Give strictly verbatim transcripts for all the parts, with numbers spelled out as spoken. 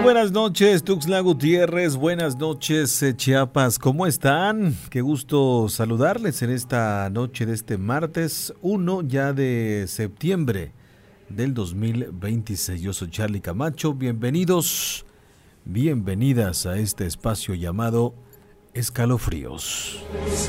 buenas noches, Tuxtla Gutiérrez, buenas noches, eh, Chiapas, ¿cómo están? Qué gusto saludarles en esta noche de este martes uno ya de septiembre del dos mil veintiséis. Yo soy Charlie Camacho, bienvenidos, bienvenidas a este espacio llamado Escalofríos.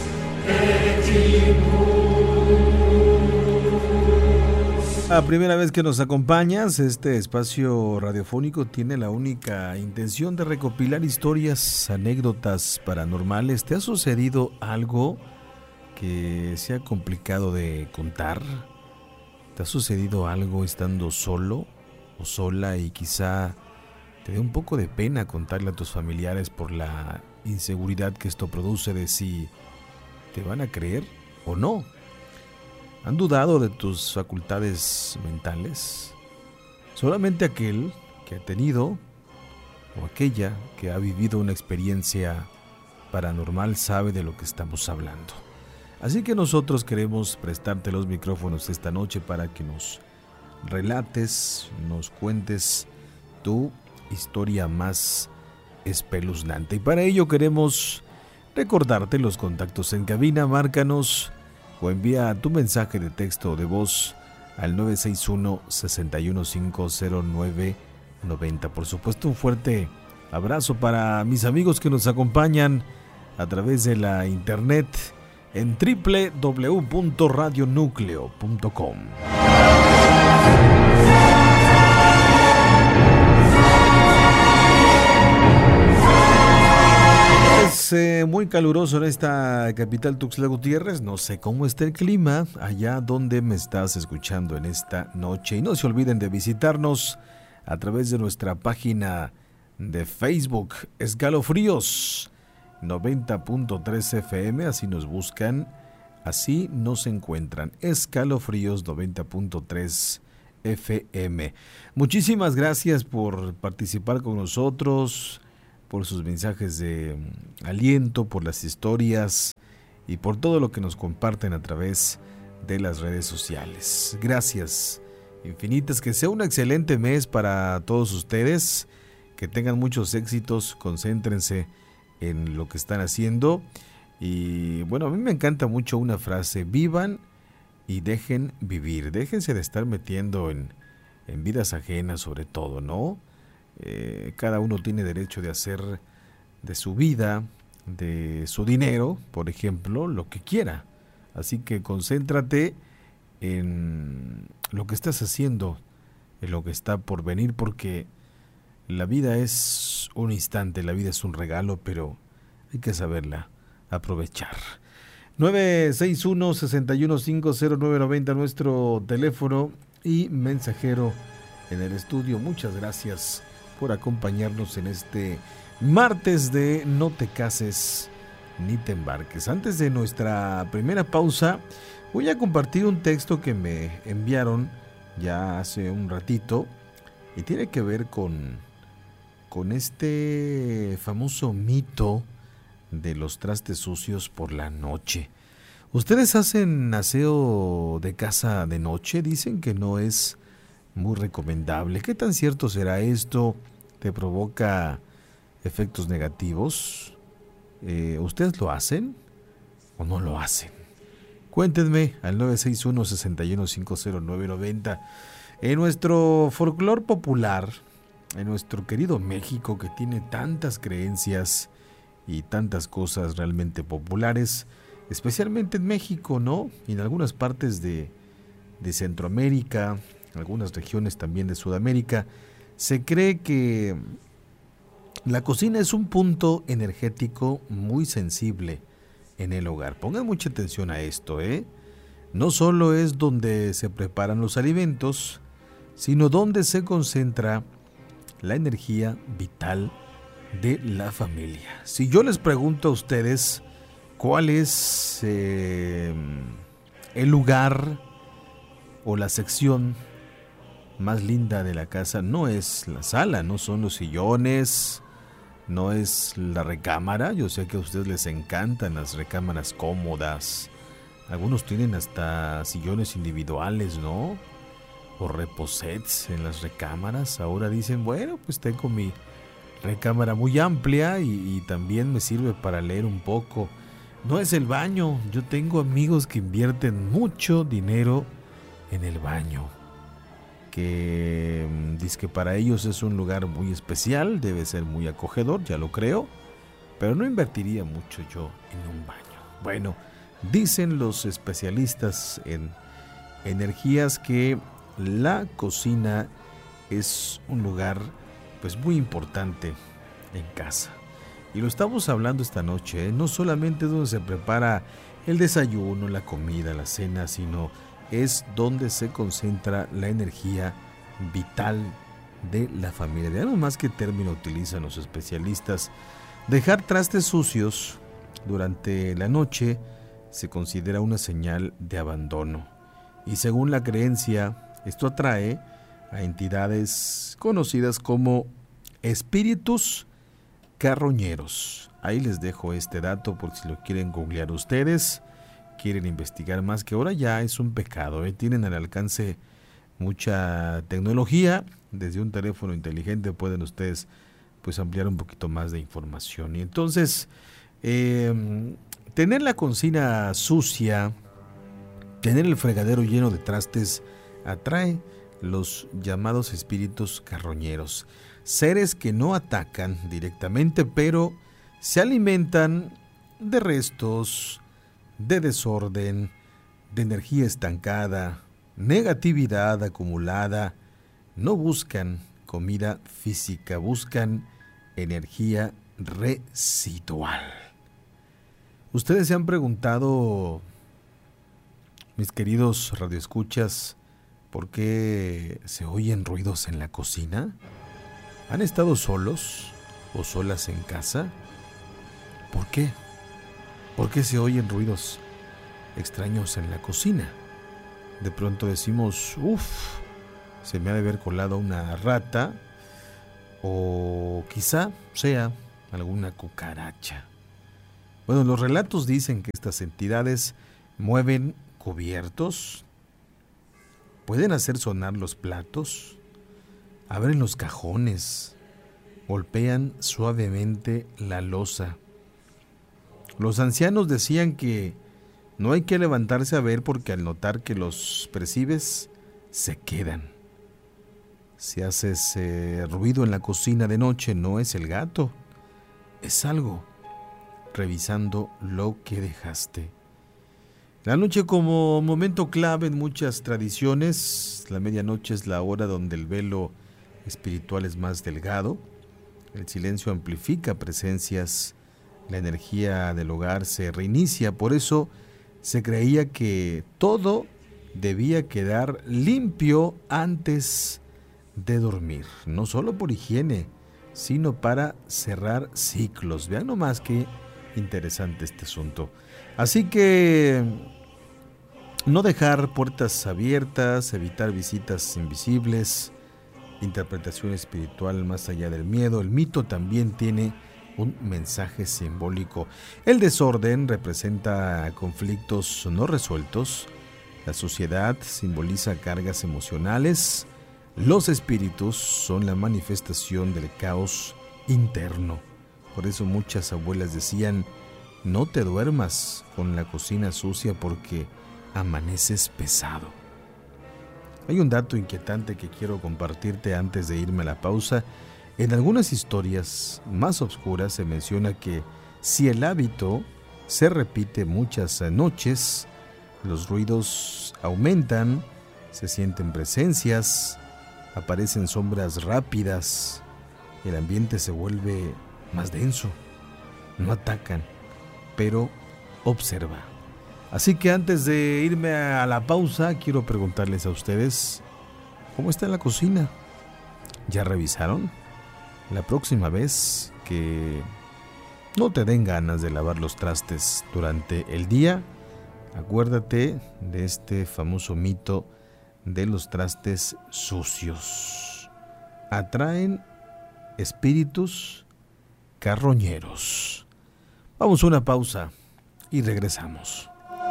La primera vez que nos acompañas, este espacio radiofónico tiene la única intención de recopilar historias, anécdotas paranormales. ¿Te ha sucedido algo que sea complicado de contar? ¿Te ha sucedido algo estando solo o sola y quizá te dé un poco de pena contarle a tus familiares por la inseguridad que esto produce de si te van a creer o no? ¿Han dudado de tus facultades mentales? Solamente aquel que ha tenido o aquella que ha vivido una experiencia paranormal sabe de lo que estamos hablando. Así que nosotros queremos prestarte los micrófonos esta noche para que nos relates, nos cuentes tu historia más espeluznante. Y para ello queremos recordarte los contactos en cabina. Márcanos o envía tu mensaje de texto o de voz al nueve seis uno, seis uno cinco, cero nueve nueve cero. Por supuesto, un fuerte abrazo para mis amigos que nos acompañan a través de la internet en doble u doble u doble u punto radio núcleo punto com. Es eh, muy caluroso en esta capital Tuxtla Gutiérrez. No sé cómo está el clima allá donde me estás escuchando en esta noche. Y no se olviden de visitarnos a través de nuestra página de Facebook, Escalofríos noventa punto tres F M. Así nos buscan, así nos encuentran. Escalofríos noventa punto tres F M. Muchísimas gracias por participar con nosotros, por sus mensajes de aliento, por las historias y por todo lo que nos comparten a través de las redes sociales. Gracias infinitas, que sea un excelente mes para todos ustedes, que tengan muchos éxitos, concéntrense en lo que están haciendo. Y bueno, a mí me encanta mucho una frase: vivan y dejen vivir. Déjense de estar metiendo en, en vidas ajenas, sobre todo, ¿no? Eh, cada uno tiene derecho de hacer de su vida, de su dinero, por ejemplo, lo que quiera. Así que concéntrate en lo que estás haciendo, en lo que está por venir, porque la vida es un instante, la vida es un regalo, pero hay que saberla aprovechar. nueve seis uno, seis uno cinco, cero nueve nueve cero, nuestro teléfono y mensajero en el estudio. Muchas gracias por acompañarnos en este martes de No te cases ni te embarques. Antes de nuestra primera pausa, voy a compartir un texto que me enviaron ya hace un ratito y tiene que ver con, con este famoso mito de los trastes sucios por la noche. ¿Ustedes hacen aseo de casa de noche? Dicen que no es muy recomendable. ¿Qué tan cierto será esto? ¿Te provoca efectos negativos? Eh, ¿Ustedes lo hacen o no lo hacen? Cuéntenme al nueve seis uno, seis uno cinco, cero nueve nueve cero. En nuestro folclor popular, en nuestro querido México, que tiene tantas creencias y tantas cosas realmente populares, especialmente en México, ¿no? Y en algunas partes de, de Centroamérica, algunas regiones también de Sudamérica, se cree que la cocina es un punto energético muy sensible en el hogar. Pongan mucha atención a esto, ¿eh? No solo es donde se preparan los alimentos, sino donde se concentra la energía vital de la familia. Si yo les pregunto a ustedes cuál es eh, el lugar o la sección más linda de la casa, no es la sala, no son los sillones, no es la recámara. Yo sé que a ustedes les encantan las recámaras cómodas. Algunos tienen hasta sillones individuales, ¿no? O reposets en las recámaras. Ahora dicen, bueno, pues tengo mi, recámara muy amplia y, y también me sirve para leer un poco. No es el baño, yo tengo amigos que invierten mucho dinero en el baño, que dice que para ellos es un lugar muy especial, debe ser muy acogedor, ya lo creo, pero no invertiría mucho yo en un baño. Bueno, dicen los especialistas en energías que la cocina es un lugar pues muy importante en casa. Y lo estamos hablando esta noche, ¿eh? No solamente es donde se prepara el desayuno, la comida, la cena, sino es donde se concentra la energía vital de la familia. Ya no más que término utilizan los especialistas. Dejar trastes sucios durante la noche se considera una señal de abandono. Y según la creencia, esto atrae a entidades conocidas como espíritus carroñeros. Ahí les dejo este dato por si lo quieren googlear ustedes, quieren investigar más, que ahora ya es un pecado, ¿eh? Tienen al alcance mucha tecnología, desde un teléfono inteligente pueden ustedes pues ampliar un poquito más de información. Y entonces, eh, tener la cocina sucia, tener el fregadero lleno de trastes, atrae los llamados espíritus carroñeros. Seres que no atacan directamente, pero se alimentan de restos, de desorden, de energía estancada, negatividad acumulada. No buscan comida física, buscan energía residual. Ustedes se han preguntado, mis queridos radioescuchas, ¿por qué se oyen ruidos en la cocina? ¿Han estado solos o solas en casa? ¿Por qué? ¿Por qué se oyen ruidos extraños en la cocina? De pronto decimos, uff, se me ha de haber colado una rata, o quizá sea alguna cucaracha. Bueno, los relatos dicen que estas entidades mueven cubiertos, pueden hacer sonar los platos, abren los cajones, golpean suavemente la loza. Los ancianos decían que no hay que levantarse a ver porque al notar que los percibes, se quedan. Si haces eh, ruido en la cocina de noche, no es el gato, es algo revisando lo que dejaste. La noche como momento clave en muchas tradiciones. La medianoche es la hora donde el velo espiritual es más delgado. El silencio amplifica presencias. La energía del hogar se reinicia. Por eso se creía que todo debía quedar limpio antes de dormir. No solo por higiene, sino para cerrar ciclos. Vean nomás qué interesante este asunto. Así que no dejar puertas abiertas, evitar visitas invisibles, interpretación espiritual más allá del miedo. El mito también tiene un mensaje simbólico. El desorden representa conflictos no resueltos. La suciedad simboliza cargas emocionales. Los espíritus son la manifestación del caos interno. Por eso muchas abuelas decían, no te duermas con la cocina sucia porque amaneces pesado. Hay un dato inquietante que quiero compartirte antes de irme a la pausa. En algunas historias más oscuras se menciona que si el hábito se repite muchas noches, los ruidos aumentan, se sienten presencias, aparecen sombras rápidas, el ambiente se vuelve más denso. No atacan, pero observa. Así que antes de irme a la pausa, quiero preguntarles a ustedes, ¿cómo está la cocina? ¿Ya revisaron? La próxima vez que no te den ganas de lavar los trastes durante el día, acuérdate de este famoso mito de los trastes sucios. Atraen espíritus carroñeros. Vamos a una pausa y regresamos.